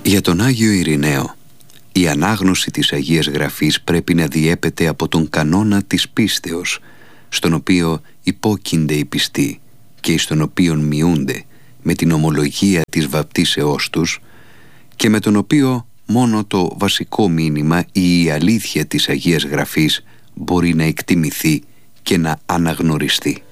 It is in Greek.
Για τον Άγιο Ειρηναίο, η ανάγνωση της Αγίας Γραφής πρέπει να διέπεται από τον κανόνα της πίστεως, στον οποίο υπόκεινται οι πιστοί και στον οποίο μειούνται με την ομολογία της βαπτίσεώς τους και με τον οποίο μόνο το βασικό μήνυμα ή η αλήθεια της Αγίας Γραφής μπορεί να εκτιμηθεί και να αναγνωριστεί.